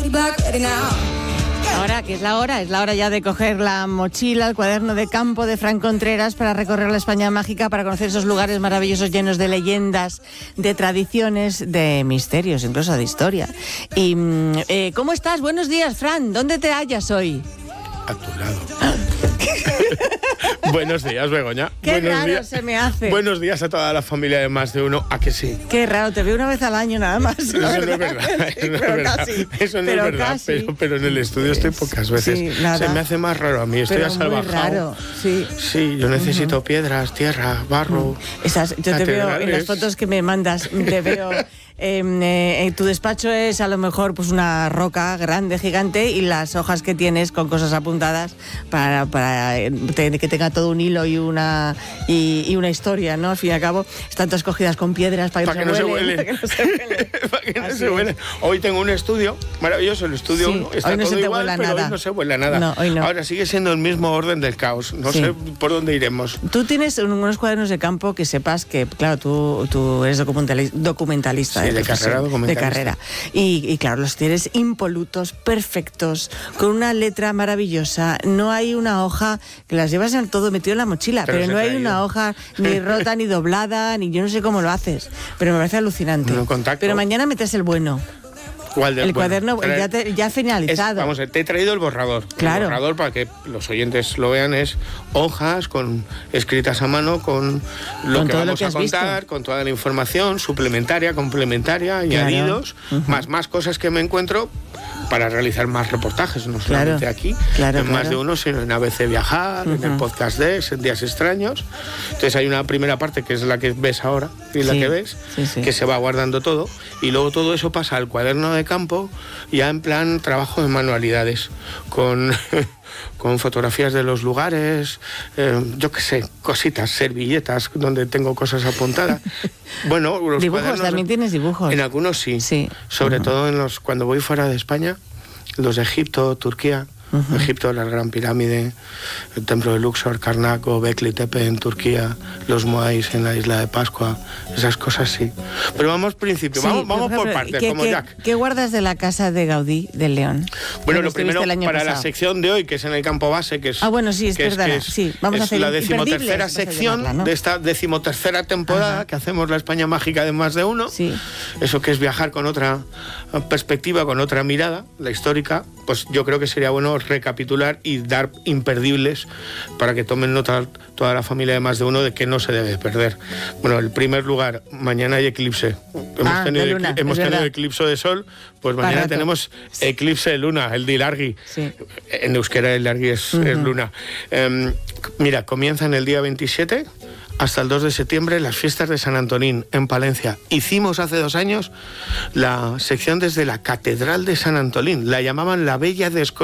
Ahora que es la hora ya de coger la mochila, el cuaderno de campo de Fran Contreras para recorrer la España mágica, para conocer esos lugares maravillosos llenos de leyendas, de tradiciones, de misterios, incluso de historia. Y ¿cómo estás? Buenos días, Fran. ¿Dónde te hallas hoy? A tu lado. Buenos días, Begoña. Qué buenos raro días. se me hace. Buenos días a toda la familia de Más de Uno. ¿A que sí? Qué raro, te veo una vez al año nada más. Eso no es verdad. Eso no es verdad. Eso no es verdad. Pero en el estudio estoy pocas veces. Sí, nada. Se me hace más raro a mí. Estoy pero asalvajado. muy raro, sí. Sí, yo necesito piedras, tierra, barro. Yo te veo en las fotos que me mandas, te veo. Tu despacho es a lo mejor pues una roca grande, gigante, y las hojas que tienes con cosas apuntadas para que tenga todo un hilo y una historia, ¿no? Al fin y al cabo, están todas cogidas con piedras para que no se huelen. Para que no se huelen. Hoy tengo un estudio maravilloso, el estudio 1. Está hoy no todo se te igual, vuela pero nada. hoy no se vuela nada. No, hoy no. Ahora sigue siendo el mismo orden del caos. No sé por dónde iremos. Tú tienes unos cuadernos de campo que sepas que, claro, tú eres documentalista. Sí, de carrera documentalista. De carrera. Y claro, los tienes impolutos, perfectos, con una letra maravillosa. No hay una hoja, que las llevas en todo metido en la mochila, pero no hay una hoja ni rota, ni doblada, ni yo no sé cómo lo haces. Pero me parece alucinante. No contacto. Pero mañana metes el bueno. El cuaderno ya finalizado. Vamos, te he traído el borrador. Claro. El borrador, para que los oyentes lo vean, es hojas escritas a mano con lo que vamos a contar, con toda la información suplementaria, complementaria, añadidos, más cosas que me encuentro para realizar más reportajes, no solamente aquí, en Más de Uno, sino en ABC Viajar, en el podcast en Días Extraños. Entonces hay una primera parte que es la que ves ahora y la que ves, que se va guardando todo, y luego todo eso pasa al cuaderno de campo, ya en plan trabajo de manualidades, con fotografías de los lugares, yo qué sé, cositas, servilletas donde tengo cosas apuntadas. Bueno, los dibujos, también tienes dibujos. En algunos sí. Sobre todo cuando voy fuera de España, los de Egipto, Turquía. Egipto, la Gran Pirámide, el Templo de Luxor, Karnak o Göbekli Tepe en Turquía, los Moais en la isla de Pascua, esas cosas sí. Pero vamos vamos por partes, como Jack. ¿Qué guardas de la casa de Gaudí del León? Bueno, lo primero, para la sección de hoy, que es en el campo base, que es... bueno, sí, es verdad. Vamos a hacer la 13ª sección de esta 13ª temporada que hacemos la España mágica de Más de Uno. Sí. Eso que es viajar con otra perspectiva, con otra mirada, la histórica. Pues yo creo que sería bueno recapitular y dar imperdibles para que tomen nota toda la familia de Más de Uno de que no se debe perder. Bueno, en primer lugar, mañana hay eclipse. Hemos tenido eclipse de sol, pues mañana tenemos eclipse de luna, el de Ilargi. Sí. En euskera el Ilargi es luna. Mira, comienzan el día 27 hasta el 2 de septiembre las fiestas de San Antonín en Palencia. Hicimos hace 2 años la sección desde la Catedral de San Antolín. La llamaban la Bella Desconocida.